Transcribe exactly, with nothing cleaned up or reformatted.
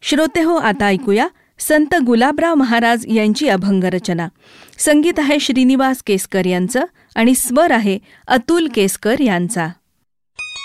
श्रोते हो, आता ऐकूया संत गुलाबराव महाराज यांची अभंग रचना. संगीत आहे श्रीनिवास केसकर यांचं आणि स्वर आहे अतुल केसकर यांचा.